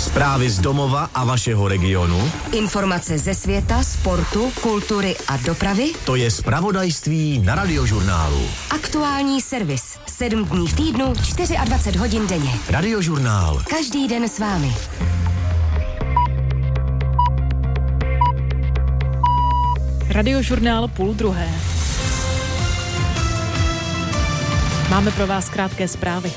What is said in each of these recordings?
Zprávy z domova a vašeho regionu. Informace ze světa, sportu, kultury a dopravy. To je zpravodajství na Radiožurnálu. Aktuální servis. 7 dní v týdnu, 24 hodin denně. Radiožurnál. Každý den s vámi. Radiožurnál 12:30. Máme pro vás krátké zprávy.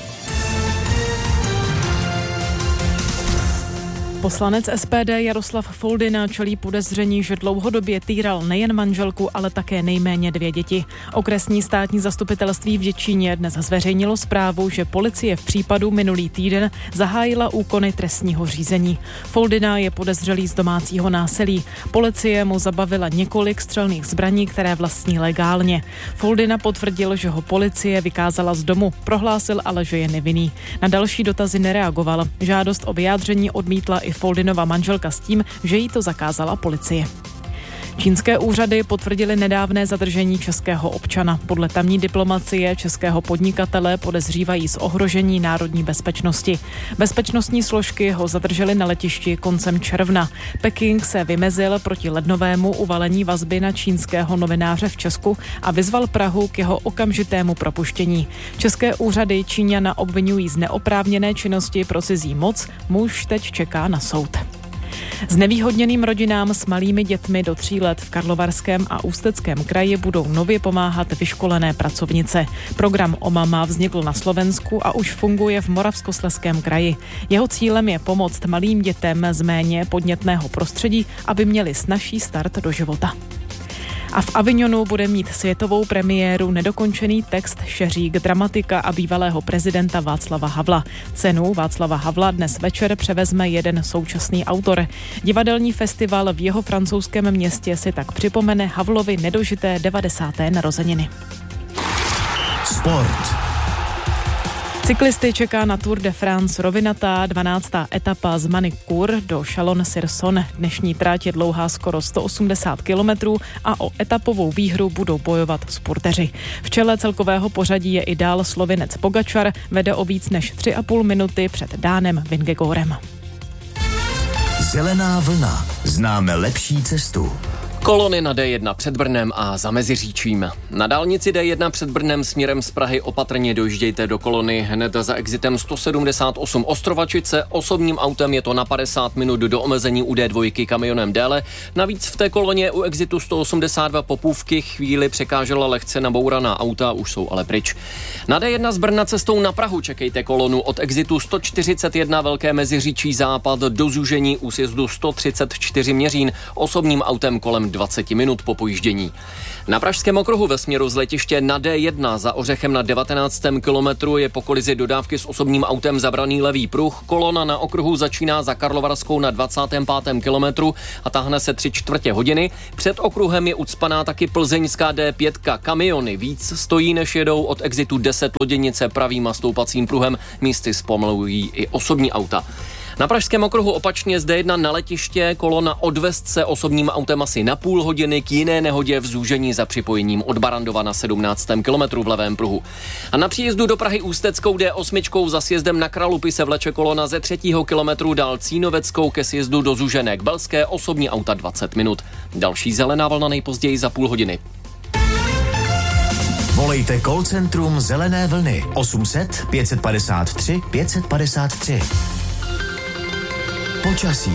Poslanec SPD Jaroslav Foldyna čelí podezření, že dlouhodobě týral nejen manželku, ale také nejméně 2 děti. Okresní státní zastupitelství v Děčíně dnes zveřejnilo zprávu, že policie v případu minulý týden zahájila úkony trestního řízení. Foldyna je podezřelý z domácího násilí. Policie mu zabavila několik střelných zbraní, které vlastní legálně. Foldyna potvrdil, že ho policie vykázala z domu, prohlásil ale, že je nevinný. Na další dotazy nereagoval. Žádost o vyjádření odmítla i Foldynova manželka s tím, že jí to zakázala policie. Čínské úřady potvrdily nedávné zadržení českého občana. Podle tamní diplomacie českého podnikatele podezřívají z ohrožení národní bezpečnosti. Bezpečnostní složky ho zadržely na letišti koncem června. Peking se vymezil proti lednovému uvalení vazby na čínského novináře v Česku a vyzval Prahu k jeho okamžitému propuštění. České úřady Číňana obvinují z neoprávněné činnosti pro cizí moc, muž teď čeká na soud. Znevýhodněným rodinám s malými dětmi do 3 let v Karlovarském a Ústeckém kraji budou nově pomáhat vyškolené pracovnice. Program OMAMA vznikl na Slovensku a už funguje v Moravskoslezském kraji. Jeho cílem je pomoct malým dětem z méně podnětného prostředí, aby měli snazší start do života. A v Avignonu bude mít světovou premiéru nedokončený text Šeřík dramatika a bývalého prezidenta Václava Havla. Cenu Václava Havla dnes večer převezme jeden současný autor. Divadelní festival v jeho francouzském městě si tak připomene Havlovi nedožité 90. narozeniny. Sport. Cyklisty čeká na Tour de France rovinatá 12. etapa z Manicourt do Chalon-sur-Saône. Dnešní trať je dlouhá skoro 180 kilometrů a o etapovou výhru budou bojovat spurteři. V čele celkového pořadí je i dál Slovinec Pogačar, vede o víc než 3,5 minuty před Dánem Vingegorem. Zelená vlna. Známe lepší cestu. Kolony na D1 před Brnem a za Meziříčím. Na dálnici D1 před Brnem směrem z Prahy opatrně dojíždějte do kolony hned za exitem 178 Ostrovačice. Osobním autem je to na 50 minut do omezení u D2 kamionem déle. Navíc v té koloně u exitu 182 Popůvky chvíli překážela lehce nabouraná auta, už jsou ale pryč. Na D1 z Brna cestou na Prahu čekejte kolonu od exitu 141 Velké Meziříčí západ do zúžení u sjezdu 134 Měřín osobním autem kolem 20 minut po pojíždění. Na Pražském okruhu ve směru z letiště na D1 za Ořechem na 19. kilometru je po kolizi dodávky s osobním autem zabraný levý pruh. Kolona na okruhu začíná za Karlovarskou na 25. kilometru a táhne se 3/4 hodiny. Před okruhem je ucpaná taky plzeňská D5. Kamiony víc stojí, než jedou od exitu 10 Loděnice pravým a stoupacím pruhem. Místy zpomalují i osobní auta. Na Pražském okruhu opačně z D1 na letiště kolona odvést se osobním autem asi na půl hodiny k jiné nehodě v zúžení za připojením od Barandova na 17. kilometru v levém pruhu. A na příjezdu do Prahy Ústeckou D8 za sjezdem na Kralupy se vleče kolona ze 3. kilometru dál Cínoveckou ke sjezdu do Zúžené k Belské, osobní auta 20 minut. Další zelená vlna nejpozději za půl hodiny. Volejte call centrum Zelené vlny 800 553 553. Počasí.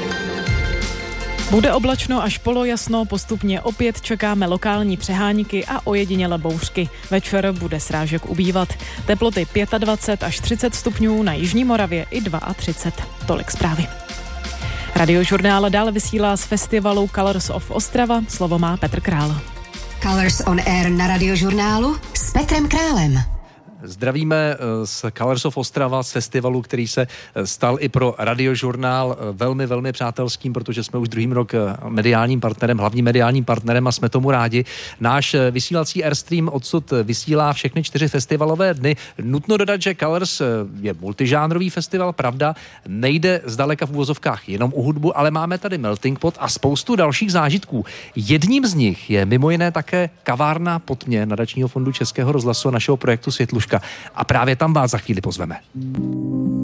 Bude oblačno až polojasno, postupně opět čekáme lokální přehánky a ojedinělé bouřky. Večer bude srážek ubývat. Teploty 25 až 30 stupňů, na jižní Moravě i 32. Tolik zprávy. Radiožurnál dále vysílá z festivalu Colors of Ostrava. Slovo má Petr Král. Colors on Air na Radiožurnálu s Petrem Králem. Zdravíme z Colors of Ostrava, z festivalu, který se stal i pro Radiožurnál velmi, velmi přátelským, protože jsme už druhým rok mediálním partnerem, hlavním mediálním partnerem a jsme tomu rádi. Náš vysílací Airstream odsud vysílá všechny 4 festivalové dny. Nutno dodat, že Colors je multižánrový festival, pravda, nejde zdaleka v uvozovkách jenom o hudbu, ale máme tady melting pot a spoustu dalších zážitků. Jedním z nich je mimo jiné také kavárna pod mě Nadačního fondu Českého rozhlasu a našeho projektu Světluška. A právě tam vás za chvíli pozveme.